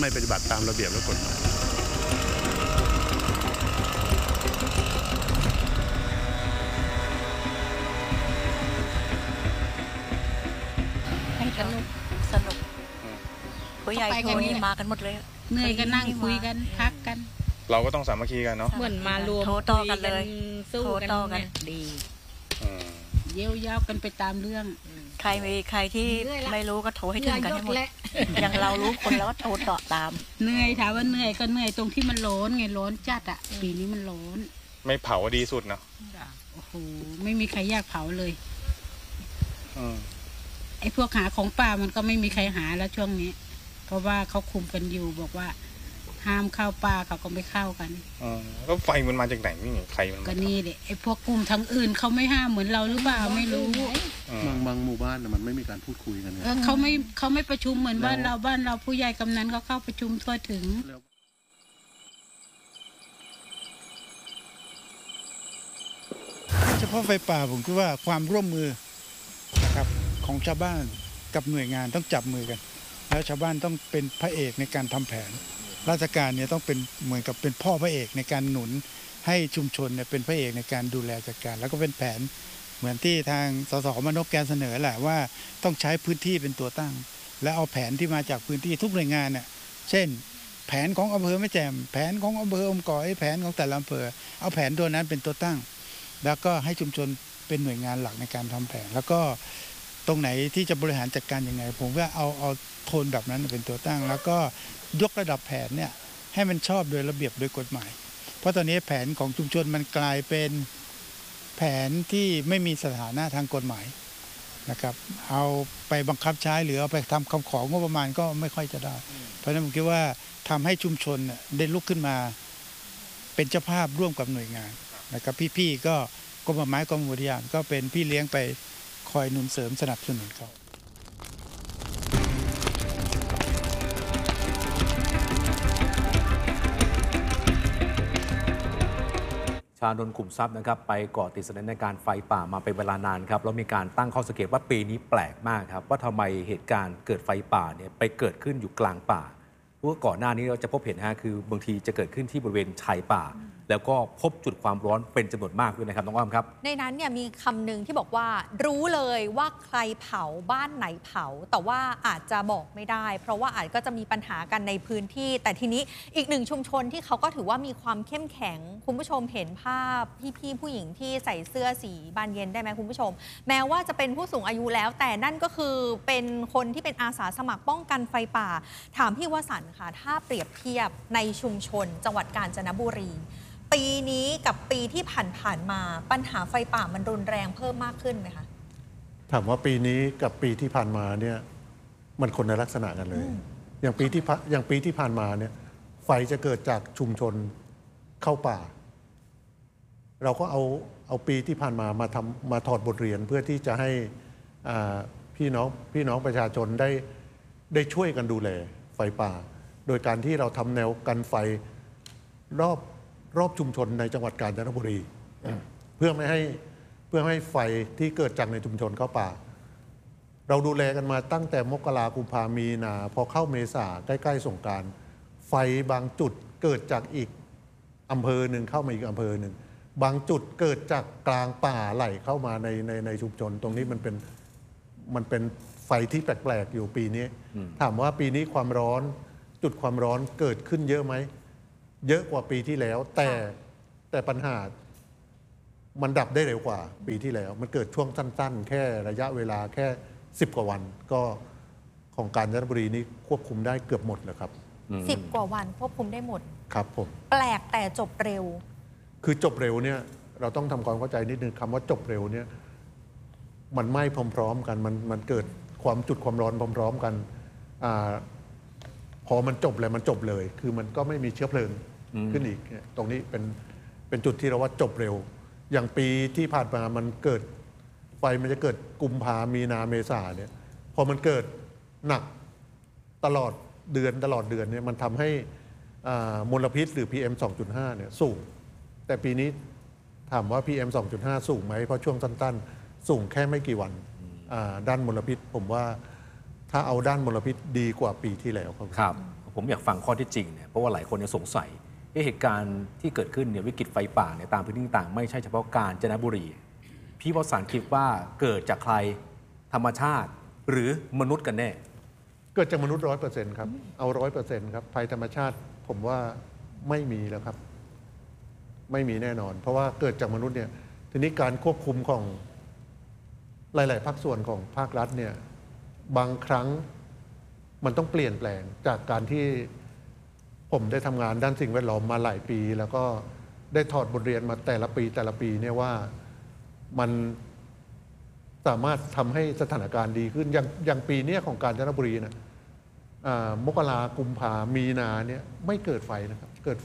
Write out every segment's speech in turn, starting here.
ไม่ปฏิบัติตามระเบียบและกฎหมายให้สนุกผู้ใหญ่โทนี่มากันหมดเลยเหนื่อยก็นั่งคุยกันพักกันเราก็ต้องสามัคคีกันเนาะเหมือนมารวมโทรต่อกันเลยสู้กันดีเยี่ยวยาวกันไปตามเรื่องใครที่ไม่รู้ก็โทรให้ถึงกันให้หมดอย่างเรารู้คนแล้วก็โทรต่อตามเหนื่อยถามว่าเหนื่อยก็เหนื่อยตรงที่มันร้อนไงร้อนจัดอ่ะปีนี้มันร้อนไม่เผาดีสุดเนาะโอ้โหไม่มีใครอยากเผาเลยไอ้พวกหาของป่ามันก็ไม่มีใครหาแล้วช่วงนี้เพราะว่าเขาคุมกันอยู่บอกว่าห้ามเข้าป่าเขาก็ไม่เข้ากันแล้วไฟมันมาจากไหนนี่ใครมันก็นี่แหละไอ้พวกกลุ่มทางอื่นเขาไม่ห้ามเหมือนเราหรือเปล่าไม่รู้บางหมู่บ้านมันไม่มีการพูดคุยกันเขาไม่ประชุมเหมือนบ้านเราผู้ใหญ่กำนันเขาเข้าประชุมทั่วถึงเฉพาะไฟป่าผมคิดว่าความร่วมมือนะครับของชาวบ้านกับหน่วยงานต้องจับมือกันแล้วชาวบ้านต้องเป็นพระเอกในการทำแผนราชการเนี่ยต้องเป็นเหมือนกับเป็นพ่อพระเอกในการหนุนให้ชุมชนเนี่ยเป็นพระเอกในการดูแลจัดการแล้วก็เป็นแผนเหมือนที่ทางสสมนพแกนเสนอแหละว่าต้องใช้พื้นที่เป็นตัวตั้งและเอาแผนที่มาจากพื้นที่ทุกหน่วยงานเนี่ยเช่นแผนของอำเภอแม่แจ่มแผนของอำเภออมก๋อยแผนของแต่ละอำเภอเอาแผนตัวนั้นเป็นตัวตั้งแล้วก็ให้ชุมชนเป็นหน่วยงานหลักในการทำแผนแล้วก็ตรงไหนที่จะบริหารจัดการยังไงผมว่าเอาโทนแบบนั้นเป็นตัวตั้งแล้วก็ยกระดับแผนเนี่ยให้มันชอบโดยระเบียบโดยกฎหมายเพราะตอนนี้แผนของชุมชนมันกลายเป็นแผนที่ไม่มีสถานะทางกฎหมายนะครับเอาไปบังคับใช้หรือเอาไปทำคำของงบประมาณก็ไม่ค่อยจะได้เพราะฉะนั้นผมคิดว่าทำให้ชุมชนได้ลุกขึ้นมาเป็นเจ้าภาพร่วมกับหน่วยงานนะครับพี่ๆก็กรมป่าไม้กรมอุทยานก็เป็นพี่เลี้ยงไปคอยหนุนเสริมสนับสนุนเขาชานนท์ขุมทรัพย์นะครับไปเกาะติดสถานการณ์ไฟป่ามาเป็นเวลานานครับแล้วมีการตั้งข้อสังเกตว่าปีนี้แปลกมากครับว่าทำไมเหตุการณ์เกิดไฟป่าเนี่ยไปเกิดขึ้นอยู่กลางป่าเพราะว่าก่อนหน้านี้เราจะพบเห็นคือบางทีจะเกิดขึ้นที่บริเวณชายป่าแล้วก็พบจุดความร้อนเป็นจำนวนมากด้วยนะครับน้องอ้อมครับในนั้นเนี่ยมีคำหนึ่งที่บอกว่ารู้เลยว่าใครเผาบ้านไหนเผาแต่ว่าอาจจะบอกไม่ได้เพราะว่าอาจก็จะมีปัญหากันในพื้นที่แต่ทีนี้อีกหนึ่งชุมชนที่เขาก็ถือว่ามีความเข้มแข็งคุณผู้ชมเห็นภาพพี่ผู้หญิงที่ใส่เสื้อสีบานเย็นได้ไหมคุณผู้ชมแม้ว่าจะเป็นผู้สูงอายุแล้วแต่นั่นก็คือเป็นคนที่เป็นอาสาสมัครป้องกันไฟป่าถามพี่วสันต์ค่ะถ้าเปรียบเทียบในชุมชนจังหวัดกาญจนบุรีปีนี้กับปีที่ผ่านมาปัญหาไฟป่ามันรุนแรงเพิ่มมากขึ้นไหมคะถามว่าปีนี้กับปีที่ผ่านมาเนี่ยมันคนในลักษณะกันเลยอย่างปีที่ผ่านมาเนี่ยไฟจะเกิดจากชุมชนเข้าป่าเราก็เอาปีที่ผ่านมาถอดบทเรียนเพื่อที่จะให้พี่น้องประชาชนได้ช่วยกันดูแลไฟป่าโดยการที่เราทำแนวกันไฟรอบชุมชนในจังหวัดกาญจนบุรีเพื่อไม่ให้ไฟที่เกิดจากในชุมชนเข้าป่าเราดูแลกันมาตั้งแต่มกราคมกุมภาพันธ์มีนาพอเข้าเมษาใกล้ๆสงกรานต์ไฟบางจุดเกิดจากอีกอำเภอหนึ่งเข้ามาอีกอำเภอหนึ่งบางจุดเกิดจากกลางป่าไหลเข้ามาในชุมชนตรงนี้มันเป็นไฟที่แปลกๆอยู่ปีนี้ถามว่าปีนี้ความร้อนจุดความร้อนเกิดขึ้นเยอะไหมเยอะกว่าปีที่แล้วแต่ปัญหามันดับได้เร็วกว่าปีที่แล้วมันเกิดช่วงสั้นๆแค่ระยะเวลาแค่10 กว่าวันก็ของกาญจนบุรีนี้ควบคุมได้เกือบหมดเลยครับ 10 กว่าวันควบคุมได้หมดครับผมแปลกแต่จบเร็วคือจบเร็วเนี่ยเราต้องทำความเข้าใจนิดนึงคำว่าจบเร็วเนี่ยมันไหม้พร้อมๆกันมันเกิดความร้อนพร้อมๆกันพอมันจบแล้วมันจบเลยคือมันก็ไม่มีเชื้อเพลิงขึ้นอีกตรงนี้เป็นจุดที่เราว่าจบเร็วอย่างปีที่ผ่านมามันเกิดไฟมันจะเกิดกุมภามีนาเมษาเนี่ยพอมันเกิดหนักตลอดเดือนเนี่ยมันทำให้มลพิษหรือ PM 2.5 เนี่ยสูงแต่ปีนี้ถามว่า PM 2.5 สูงไหมเพราะช่วงสั้นๆสูงแค่ไม่กี่วันด้านมลพิษผมว่าถ้าเอาด้านมลพิษดีกว่าปีที่แล้วครับผมอยากฟังข้อที่จริงเนี่ยเพราะว่าหลายคนเนี่ยสงสัยเหตุการณ์ที่เกิดขึ้นเนี่ยวิกฤตไฟป่าเนี่ยตามพื้นที่ต่างไม่ใช่เฉพาะกาญจนบุรีพี่วสันต์คิดว่าเกิดจากใครธรรมชาติหรือมนุษย์กันแน่เกิดจากมนุษย์100%ครับเอา100%ครับภัยธรรมชาติผมว่าไม่มีแล้วครับไม่มีแน่นอน เพราะว่าเกิดจากมนุษย์เนี่ยทีนี้การควบคุมของหลายๆภาคส่วนของภาครัฐเนี่ยบางครั้งมันต้องเปลี่ยนแปลงจากการที่ผมได้ทำงานด้านสิ่งแวดล้อมมาหลายปี แล้วก็ได้ถอดบทเรียนมาแต่ละปีเนี่ยว่ามันสามารถทำให้สถานการณ์ดีขึ้นอย่างปีนี้ของกาญจนบุรีนะมกรากุมภามีนาเนี่ยไม่เกิดไฟนะครับเกิดไฟ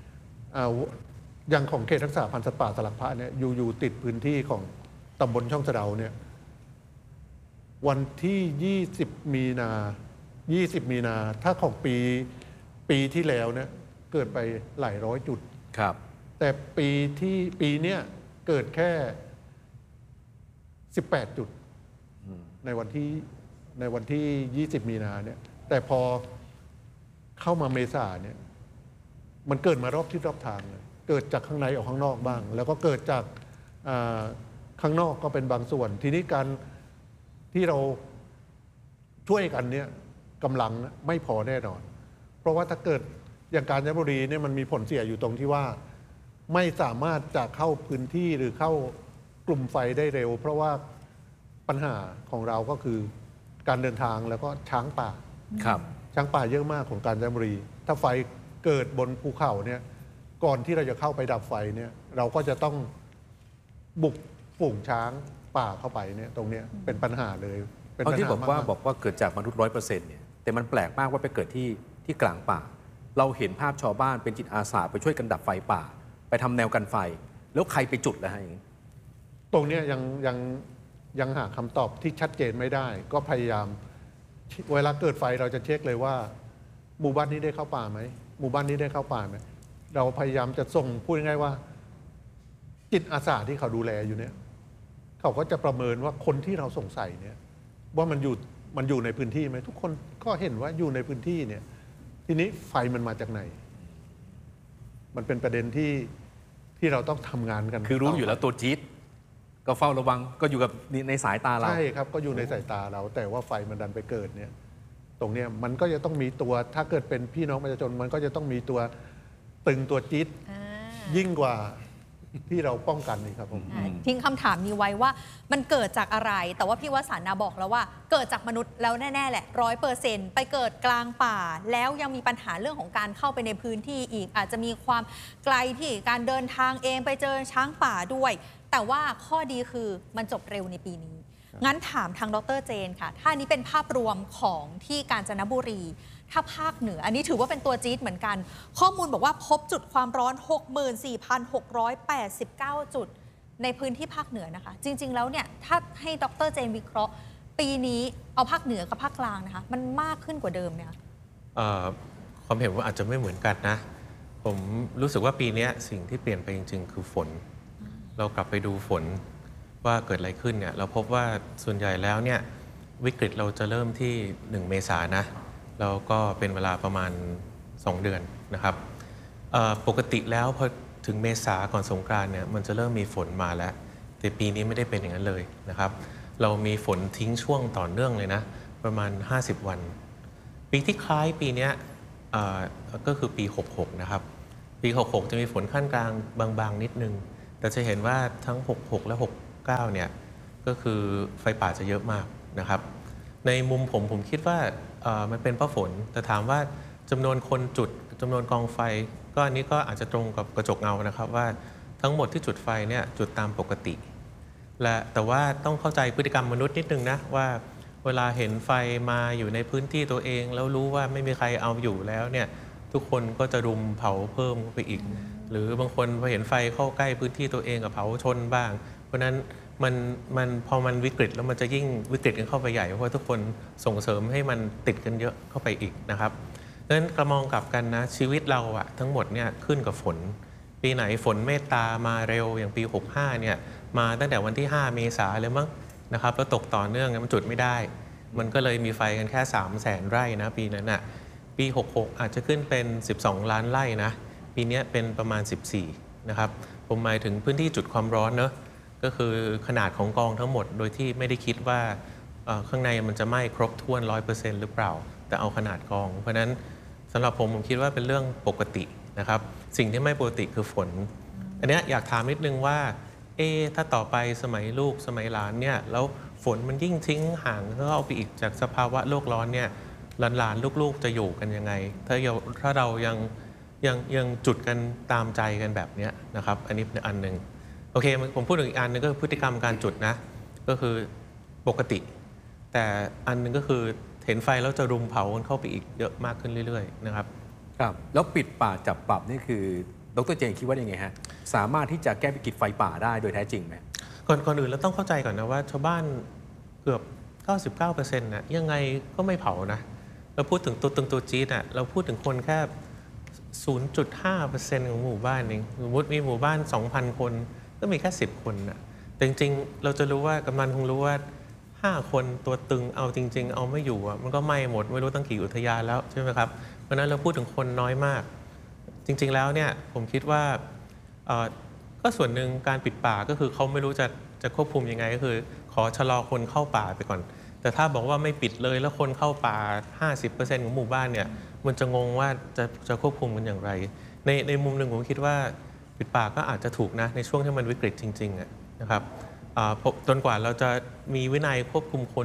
อย่างของเขตรักษาพันธุ์สัตว์ป่าสลักพระเนี่ยอยู่ติดพื้นที่ของตำบลช่องสะเดาเนี่ยวันที่20 มีนาถ้าของปีที่แล้วเนี่ยเกิดไปหลายร้อยจุดครับแต่ปีเนี้ยเกิดแค่18 จุดในวันที่20 มีนาเนี่ยแต่พอเข้ามาเมษาเนี่ยมันเกิดมารอบทิศรอบทางเลยเกิดจากข้างในออกข้างนอกบ้างแล้วก็เกิดจากข้างนอกก็เป็นบางส่วนทีนี้การที่เราช่วยกันเนี่ยกำลังไม่พอแน่นอนเพราะว่าถ้าเกิดอย่างกาญจนบุรีเนี่ยมันมีผลเสียอยู่ตรงที่ว่าไม่สามารถจะเข้าพื้นที่หรือเข้ากลุ่มไฟได้เร็วเพราะว่าปัญหาของเราก็คือการเดินทางแล้วก็ช้างป่าครับช้างป่าเยอะมากของกาญจนบุรีถ้าไฟเกิดบนภูเขาเนี่ยก่อนที่เราจะเข้าไปดับไฟเนี่ยเราก็จะต้องบุกฝูงช้างป่าเข้าไปเนี่ยตรงเนี้ยเป็นปัญหาเลยเป็นปัญหาที่บอกว่าเกิดจากมนุษย์ 100% เนี่ยแต่มันแปลกมากว่าไปเกิดที่กลางป่าเราเห็นภาพชาวบ้านเป็นจิตอาสาไปช่วยกันดับไฟป่าไปทำแนวกันไฟแล้วใครไปจุดแล้วฮะอย่างนี้ตรงนี้ยังหาคำตอบที่ชัดเจนไม่ได้ก็พยายามเวลาเกิดไฟเราจะเช็คเลยว่าหมู่บ้านนี้ได้เข้าป่าไหมหมู่บ้านนี้ได้เข้าป่าไหมเราพยายามจะส่งพูดง่ายๆว่าจิตอาสาที่เขาดูแลอยู่เนี่ยเขาก็จะประเมินว่าคนที่เราสงสัยเนี่ยว่ามันอยู่ในพื้นที่ไหมทุกคนก็เห็นว่าอยู่ในพื้นที่เนี่ยทีนี้ไฟมันมาจากไหนมันเป็นประเด็นที่เราต้องทำงานกันคือรู้อยู่แล้วตัวจี๊ดก็เฝ้าระวังก็อยู่กับในสายตาเราใช่ครับก็อยู่ในสายตาเราแต่ว่าไฟมันดันไปเกิดเนี่ยตรงเนี้ยมันก็จะต้องมีตัวถ้าเกิดเป็นพี่น้องประชาชนมันก็จะต้องมีตัวตึงตัวจี๊ดยิ่งกว่าที่เราป้องกันนี่ครับผมทิ้งคำถามนี้ไว้ว่ามันเกิดจากอะไรแต่ว่าพี่วสันต์บอกแล้วว่าเกิดจากมนุษย์แล้วแน่ๆแหละ100%ไปเกิดกลางป่าแล้วยังมีปัญหาเรื่องของการเข้าไปในพื้นที่อีกอาจจะมีความไกลที่การเดินทางเองไปเจอช้างป่าด้วยแต่ว่าข้อดีคือมันจบเร็วในปีนี้งั้นถามทางดร.เจนค่ะถ้านี้เป็นภาพรวมของที่กาญจนบุรีถ้าภาคเหนืออันนี้ถือว่าเป็นตัวจี๊ดเหมือนกันข้อมูลบอกว่าพบจุดความร้อน 64,689 จุดในพื้นที่ภาคเหนือนะคะจริงๆแล้วเนี่ยถ้าให้ดร.เจนวิเคราะห์ปีนี้เอาภาคเหนือกับภาคกลางนะคะมันมากขึ้นกว่าเดิมเนี่ยความเห็นว่าอาจจะไม่เหมือนกันนะผมรู้สึกว่าปีนี้สิ่งที่เปลี่ยนไปจริงๆคือฝนเรากลับไปดูฝนว่าเกิดอะไรขึ้นเนี่ยเราพบว่าส่วนใหญ่แล้วเนี่ยวิกฤตเราจะเริ่มที่1 เมษายนนะแล้วก็เป็นเวลาประมาณ2 เดือนนะครับปกติแล้วพอถึงเมษาก่อนสงกรานต์เนี่ยมันจะเริ่มมีฝนมาแล้วแต่ปีนี้ไม่ได้เป็นอย่างนั้นเลยนะครับเรามีฝนทิ้งช่วงต่อเนื่องเลยนะประมาณ50 วันปีที่คล้ายปีนี้ก็คือปี66นะครับปี66จะมีฝนขั้นกลางบางๆนิดนึงแต่จะเห็นว่าทั้ง66และ69เนี่ยก็คือไฟป่าจะเยอะมากนะครับในมุมผมคิดว่ามันเป็นเพราะฝนแต่ถามว่าจำนวนคนจุดจำนวนกองไฟก็อันนี้ก็อาจจะตรงกับกระจกเงานะครับว่าทั้งหมดที่จุดไฟเนี่ยจุดตามปกติและแต่ว่าต้องเข้าใจพฤติกรรมมนุษย์นิดนึงนะว่าเวลาเห็นไฟมาอยู่ในพื้นที่ตัวเองแล้วรู้ว่าไม่มีใครเอาอยู่แล้วเนี่ยทุกคนก็จะรุมเผาเพิ่มไปอีกหรือบางคนพอเห็นไฟเข้าใกล้พื้นที่ตัวเองกับเผาชนบ้างเพราะนั้นมันพอมันวิกฤตแล้วมันจะยิ่งวิกฤตกันเข้าไปใหญ่เพราะทุกคนส่งเสริมให้มันติดกันเยอะเข้าไปอีกนะครับดังนั้นกระมองกลับกันนะชีวิตเราอะทั้งหมดเนี่ยขึ้นกับฝนปีไหนฝนเมตตามาเร็วอย่างปี65เนี่ยมาตั้งแต่วันที่5 เมษายนเลยมั้งนะครับแล้วตกต่อเนื่องมันจุดไม่ได้มันก็เลยมีไฟกันแค่300,000 ไร่นะปีนั้นน่ะปี 66 อาจจะขึ้นเป็น 12 ล้านไร่นะปีนี้เป็นประมาณ 14 นะครับผมหมายถึงพื้นที่จุดความร้อนเนอะก็คือขนาดของกองทั้งหมดโดยที่ไม่ได้คิดว่าข้างในมันจะไหม้ครบถ้วน 100% หรือเปล่าแต่เอาขนาดกองเพราะนั้นสำหรับผมคิดว่าเป็นเรื่องปกตินะครับสิ่งที่ไม่ปกติคือฝนอันนี้อยากถามนิดนึงว่าถ้าต่อไปสมัยลูกสมัยหลานเนี่ยแล้วฝนมันยิ่งทิ้งห่างเข้าไปอีกจากสภาวะโลกร้อนเนี่ยหลานๆลูกๆจะอยู่กันยังไงถ้าเรายังจุดกันตามใจกันแบบนี้นะครับอันนี้เป็นอันหนึ่งโอเคผมพูดถึงอีกอันนึงก็คือพฤติกรรมการจุดนะก็คือปกติแต่อันนึงก็คือเห็นไฟแล้วจะรุมเผาเข้าไปอีกเยอะมากขึ้นเรื่อยๆนะครับครับแล้วปิดป่าจับปรับนี่คือดร.เจนคิดว่ายังไงฮะสามารถที่จะแก้วิกฤตไฟป่าได้โดยแท้จริงไหมก่อนอื่นเราต้องเข้าใจก่อนนะว่าชาวบ้านเกือบ 99% นะยังไงก็ไม่เผานะเราพูดถึงตัวจี๊ดอ่ะเราพูดถึงคนแค่ 0.5% ของหมู่บ้านเองสมมติมีหมู่บ้าน 2,000 คนก็มีแค่10 คนนะแต่จริงๆเราจะรู้ว่ากำนันคงรู้ว่า5 คนตัวตึงเอาจริงๆเอาไม่อยู่อ่ะมันก็ไหม้หมดไม่รู้ตั้งกี่อุทยานแล้วใช่ไหมครับเพราะนั้นเราพูดถึงคนน้อยมากจริงๆแล้วเนี่ยผมคิดว่าก็ส่วนหนึ่งการปิดป่าก็คือเขาไม่รู้จะควบคุมยังไงก็คือขอชะลอคนเข้าป่าไปก่อนแต่ถ้าบอกว่าไม่ปิดเลยแล้วคนเข้าป่า 50% ของหมู่บ้านเนี่ยมันจะงงว่าจะควบคุมกันอย่างไรในมุมหนึ่งผมคิดว่าปิดป่าก็อาจจะถูกนะในช่วงที่มันวิกฤตจริงๆนะครับจนกว่าเราจะมีวินัยควบคุมคน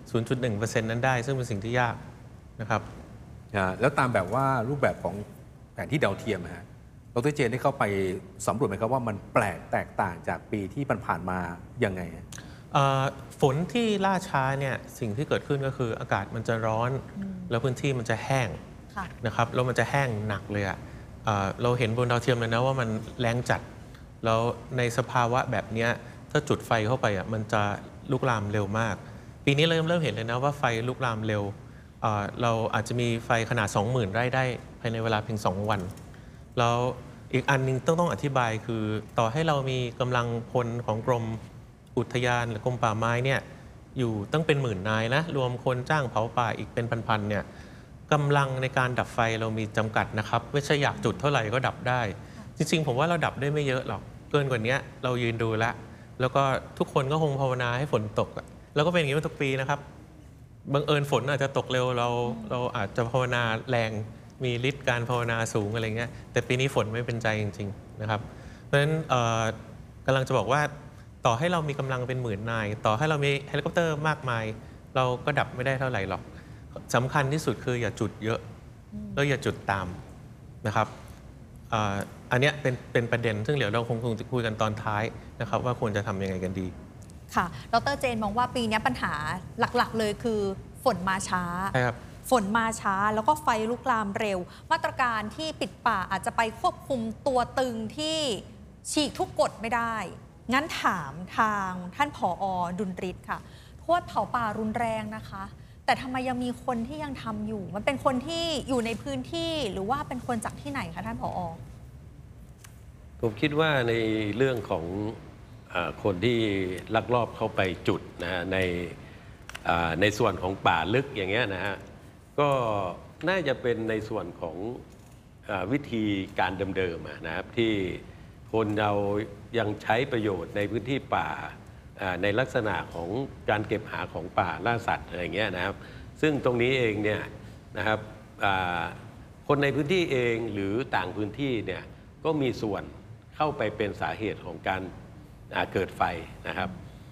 0.1% นั้นได้ซึ่งเป็นสิ่งที่ยากนะครับแล้วตามแบบว่ารูปแบบของแผนที่ดาวเทียมฮะดร.เจนได้เข้าไปสำรวจไหมครับว่ามันแปลกแตกต่างจากปีที่ผ่านมายังไงฝนที่ล่าช้าเนี่ยสิ่งที่เกิดขึ้นก็คืออากาศมันจะร้อนแล้วพื้นที่มันจะแห้งนะครับแล้วมันจะแห้งหนักเลยอะเราเห็นบนดาวเทียมเลยนะว่ามันแรงจัดแล้วในสภาวะแบบนี้ถ้าจุดไฟเข้าไปมันจะลุกลามเร็วมากปีนี้เริ่มเห็นเลยนะว่าไฟลุกลามเร็วเราอาจจะมีไฟขนาด 20,000 ไร่ได้ภายในเวลาเพียง2 วันแล้วอีกอันนึงต้องอธิบายคือต่อให้เรามีกำลังพลของกรมอุทยานหรือกรมป่าไม้เนี่ยอยู่ตั้งเป็นหมื่นนายนะรวมคนจ้างเผาป่าอีกเป็นพันๆเนี่ยกำลังในการดับไฟเรามีจำกัดนะครับไม่ใช่อยากจุดเท่าไหร่ก็ดับได้จริงๆผมว่าเราดับได้ไม่เยอะหรอกเกินกว่านี้เรายืนดูแล้วก็ทุกคนก็คงภาวนาให้ฝนตกแล้วก็เป็นอย่างนี้มาทุกปีนะครับบังเอิญฝนอาจจะตกเร็วเราอาจจะภาวนาแรงมีฤทธิ์การภาวนาสูงอะไรเงี้ยแต่ปีนี้ฝนไม่เป็นใจจริงๆนะครับเพราะฉะนั้นกำลังจะบอกว่าต่อให้เรามีกำลังเป็นหมื่นนายต่อให้เรามีเฮลิคอปเตอร์มากมายเราก็ดับไม่ได้เท่าไหร่หรอกสำคัญที่สุดคืออย่าจุดเยอะแล้วอย่าจุดตามนะครับอันนี้เป็นประเด็นซึ่งเดี๋ยวเราคงจะคุยกันตอนท้ายนะครับว่าควรจะทำยังไงกันดีค่ะดร.เจนมองว่าปีนี้ปัญหาหลักๆเลยคือฝนมาช้าใช่ครับฝนมาช้าแล้วก็ไฟลุกลามเร็วมาตรการที่ปิดป่าอาจจะไปควบคุมตัวตึงที่ฉีกทุกกฎไม่ได้งั้นถามทางท่านผอ.ดุลฤทธิ์ค่ะโทษเผาป่ารุนแรงนะคะแต่ทำไมยังมีคนที่ยังทำอยู่มันเป็นคนที่อยู่ในพื้นที่หรือว่าเป็นคนจากที่ไหนคะท่านผอ. ผมคิดว่าในเรื่องของคนที่ลักลอบเข้าไปจุดนะฮะในส่วนของป่าลึกอย่างเงี้ยนะฮะก็น่าจะเป็นในส่วนของวิธีการเดิมๆนะครับที่คนเรายังใช้ประโยชน์ในพื้นที่ป่าในลักษณะของการเก็บหาของป่าล่าสัตว์อะไรเงี้ยนะครับซึ่งตรงนี้เองเนี่ยนะครับคนในพื้นที่เองหรือต่างพื้นที่เนี่ยก็มีส่วนเข้าไปเป็นสาเหตุของการเกิดไฟนะครับ